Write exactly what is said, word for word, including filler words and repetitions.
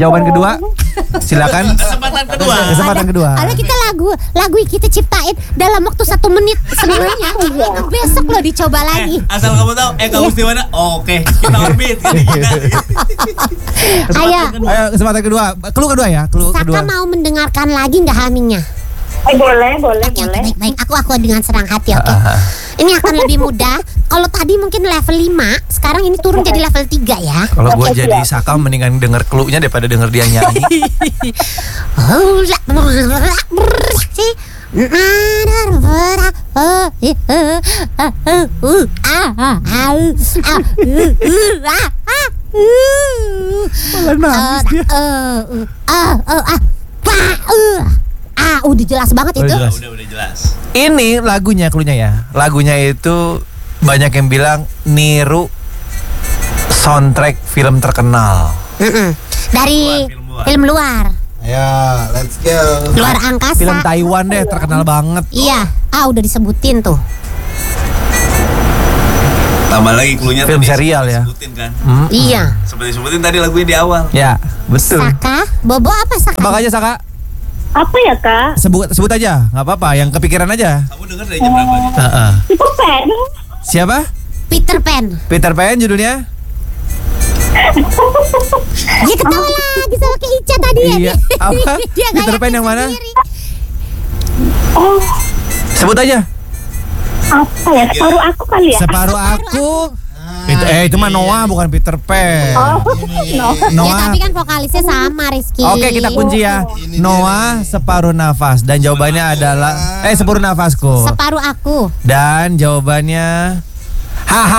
Jawaban kedua. Silakan. Kesempatan kedua. Kesempatan kedua. Ada kita lagu lagu yang kita ciptain dalam waktu satu menit sebenarnya. Besok lo dicoba lagi. Eh, asal kamu tahu, eh kamu mesti mana? Oke, kita orbit. Ayo. Ayo kesempatan kedua. Clue kedua ya. Clue Saka kedua. mau mendengarkan lagi nggak hamingnya? Eh, boleh, boleh, Oke, oke, boleh. baik, baik. Aku aku dengan senang hati, oke. Ini akan lebih mudah. Kalau tadi mungkin level lima, sekarang ini turun jadi level tiga ya. Kalau gue Oke, jadi siap. Saka mendingan denger clue-nya daripada denger dia nyanyi. Malah nangis dia. Ah, udah jelas banget Udah itu. jelas. Udah udah jelas. Ini lagunya, clue-nya ya. Lagunya itu banyak yang bilang niru soundtrack film terkenal. Mm-mm. Dari Film luar, film luar, Ayo, let's go. luar angkasa. Film Taiwan deh, terkenal banget. Iya, ah udah disebutin tuh. Tambah lagi cluenya Film tadi serial ya. Sebutin kan. Hmm. Iya. Seperti sebutin tadi lagunya di awal. Ya, betul. Saka, Bobo apa Saka? Tebak aja Saka. Apa ya, Kak? Sebut sebut aja, nggak apa-apa. Yang kepikiran aja. Kamu denger dari jam berapa nih? Heeh. Super Pen. Siapa? Peter Pan. Peter Pan judulnya? Dia ketawa lagi sama kayak Ica tadi ya. Iya. Dia- Apa? Dia nggak Peter Pan yakin yang mana? sendiri. Oh, Sebut aja. apa ya? Separuh aku kali ya? Separuh aku. Itu, eh itu mah Noah bukan Peter Pan. Oh, no. Ya Noah. tapi kan vokalisnya sama Rizky. Oke kita kunci ya. Ini Noah separuh nafas dan jawabannya adalah eh separuh nafasku. Separuh aku. Dan jawabannya haha